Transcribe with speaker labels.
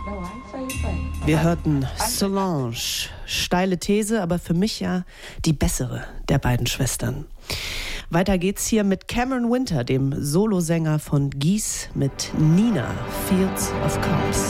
Speaker 1: Wir hörten Solange. Steile These, aber für mich ja die bessere der beiden Schwestern. Weiter geht's hier mit Cameron Winter, dem Solosänger von Geese, mit Nina, Fields of Crows.